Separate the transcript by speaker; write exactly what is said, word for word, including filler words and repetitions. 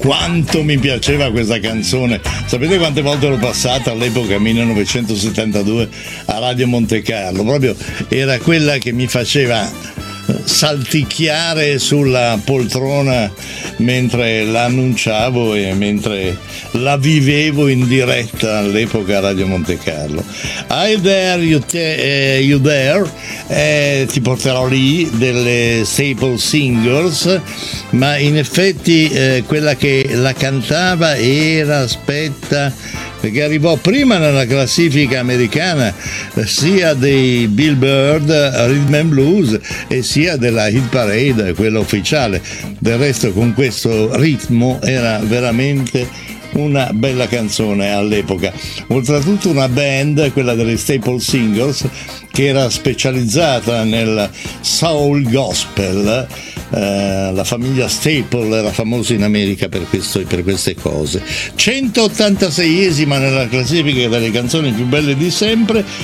Speaker 1: quanto mi piaceva questa canzone. Sapete quante volte l'ho passata all'epoca, millenovecentosettantadue, a Radio Monte Carlo? Proprio era quella che mi faceva salticchiare sulla poltrona mentre la annunciavo e mentre la vivevo in diretta all'epoca a Radio Monte Carlo. Hi there, you, te, eh, you there, eh, ti porterò lì delle Staple Singers, ma in effetti eh, quella che la cantava era, aspetta, perché arrivò prima nella classifica americana sia dei Billboard Rhythm and Blues e sia della Hit Parade, quella ufficiale. Del resto con questo ritmo era veramente una bella canzone all'epoca. Oltretutto una band, quella delle Staple Singers, che era specializzata nel soul gospel. Uh, la famiglia Staple era famosa in America per, questo, per queste cose. centottantaseiesima nella classifica delle canzoni più belle di sempre,